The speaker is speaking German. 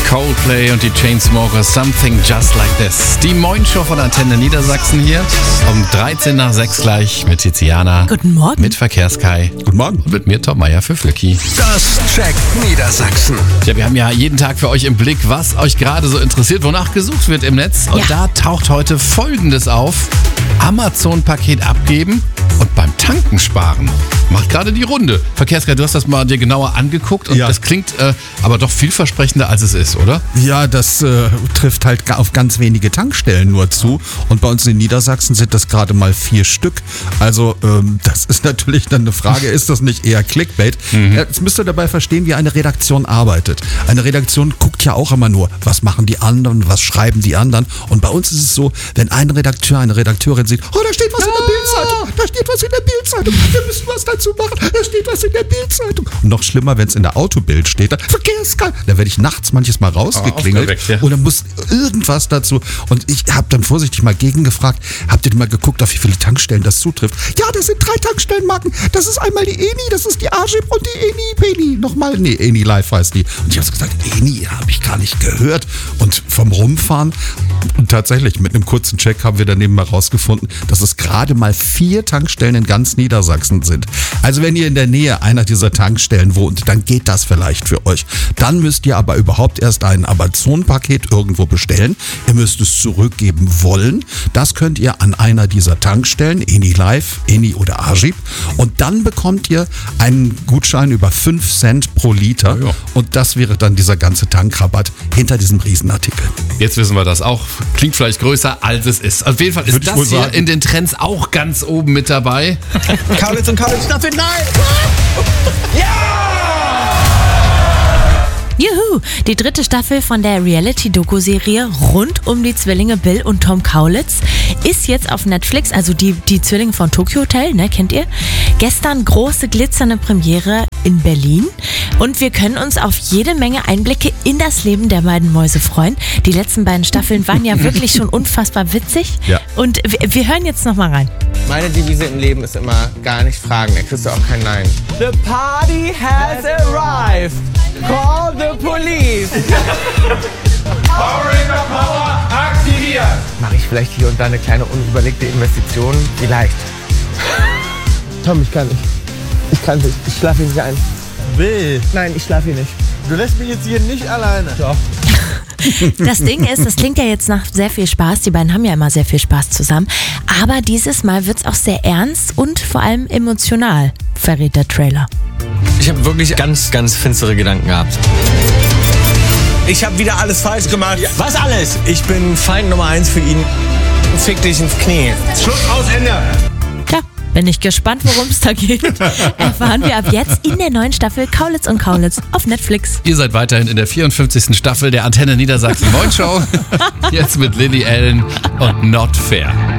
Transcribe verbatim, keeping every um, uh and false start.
Coldplay und die Chainsmokers, Something Just Like This. Die Moin-Show von Antenne Niedersachsen hier. Um dreizehn nach sechs gleich mit Tiziana. Guten Morgen. Mit Verkehrskai. Guten Morgen. Und mit mir, Tom Meyer für Flücki. Das checkt Niedersachsen. Ja, wir haben ja jeden Tag für euch im Blick, was euch gerade so interessiert, wonach gesucht wird im Netz. Und Ja. da taucht heute Folgendes auf. Amazon-Paket abgeben und beim Tanken sparen. Macht gerade die Runde. Verkehrskai, du hast das mal dir genauer angeguckt und Ja. das klingt äh, aber doch vielversprechender, als es ist, oder? Ja, das äh, trifft halt ga- auf ganz wenige Tankstellen nur zu. Und bei uns in Niedersachsen sind das gerade mal vier Stück. Also ähm, das ist natürlich dann eine Frage, ist das nicht eher Clickbait? Mhm. Ja, jetzt müsst ihr dabei verstehen, wie eine Redaktion arbeitet. Eine Redaktion guckt ja auch immer nur, was machen die anderen, was schreiben die anderen. Und bei uns ist es so, wenn ein Redakteur, eine Redakteurin sieht, oh, da steht was in der Bildzeitung, da steht was in der Bildzeitung, wir müssen was dazu machen, da steht was in der Bildzeitung. Und noch schlimmer, wenn es in der Autobild steht, dann Verkehrskai, da werde ich nachts manches Mal rausgeklingelt aufgeweckt, ja. und dann muss irgendwas dazu. Und ich habe dann vorsichtig mal gegengefragt, habt ihr denn mal geguckt, auf wie viele Tankstellen das zutrifft? Ja, das sind drei Tankstellenmarken. Das ist einmal die Eni, das ist die Agip und die Eni Peni. Nochmal, nee, Eni Live heißt die. Und ich habe gesagt, Eni habe ich gar nicht gehört. Und vom Rumfahren, und tatsächlich mit einem kurzen Check haben wir daneben mal rausgefunden, dass es gerade mal vier Tankstellen in ganz Niedersachsen sind. Also wenn ihr in der Nähe einer dieser Tankstellen wohnt, dann geht das vielleicht für euch. Dann müsst ihr aber überhaupt erst ein Amazon-Paket irgendwo bestellen. Ihr müsst es zurückgeben wollen. Das könnt ihr an einer dieser Tankstellen, Eni Live, Eni oder Agip. Und dann bekommt ihr einen Gutschein über fünf Cent pro Liter. Ja, ja. Und das wäre dann dieser ganze Tankrabatt hinter diesem Riesenartikel. Jetzt wissen wir das auch. Klingt vielleicht größer, als es ist. Auf jeden Fall ist Würde ich das wohl hier sagen. in den Trends auch ganz oben mit dabei. Kaulitz und Kaulitz Staffel nein! Juhu! Die dritte Staffel von der Reality-Doku-Serie rund um die Zwillinge Bill und Tom Kaulitz ist jetzt auf Netflix, also die, die Zwillinge von Tokyo Hotel, ne, kennt ihr? Gestern große glitzernde Premiere in Berlin und wir können uns auf jede Menge Einblicke in das Leben der beiden Mäuse freuen. Die letzten beiden Staffeln waren ja wirklich schon unfassbar witzig Ja. und wir, wir hören jetzt nochmal rein. Meine Devise im Leben ist immer gar nicht fragen, da kriegst du auch kein Nein. The party has arrived. Call the police. Power Ranger Power aktiviert! Mache ich vielleicht hier und da eine kleine unüberlegte Investition? Vielleicht. Tom, ich kann nicht. Ich kann nicht. Ich schlafe hier nicht ein. Will, Nein, ich schlafe hier nicht. du lässt mich jetzt hier nicht alleine. Doch. Das Ding ist, das klingt ja jetzt nach sehr viel Spaß. Die beiden haben ja immer sehr viel Spaß zusammen. Aber dieses Mal wird es auch sehr ernst und vor allem emotional, verrät der Trailer. Ich habe wirklich ganz, ganz finstere Gedanken gehabt. Ich habe wieder alles falsch gemacht. Was alles? Ich bin Feind Nummer eins für ihn. Fick dich ins Knie. Schluss aus Ende! Tja, bin ich gespannt, worum es da geht. Erfahren wir ab jetzt in der neuen Staffel Kaulitz und Kaulitz auf Netflix. Ihr seid weiterhin in der vierundfünfzigsten Staffel der Antenne Niedersachsen Moin Show. Jetzt mit Lily Allen und Not Fair.